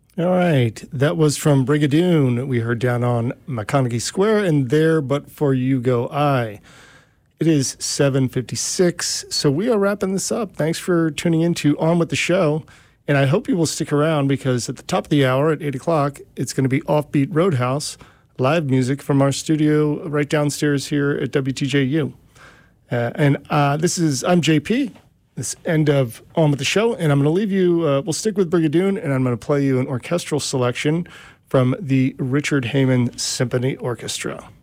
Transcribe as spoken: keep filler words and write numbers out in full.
All right, that was from Brigadoon. We heard Down on McConaughey Square and There But For You Go I. It is seven fifty-six, so we are wrapping this up. Thanks for tuning in to On With The Show, and I hope you will stick around because at the top of the hour at eight o'clock, it's going to be Offbeat Roadhouse, live music from our studio right downstairs here at W T J U. Uh, and uh, this is, I'm J P, this end of On With The Show, and I'm going to leave you, uh, we'll stick with Brigadoon, and I'm going to play you an orchestral selection from the Richard Heyman Symphony Orchestra.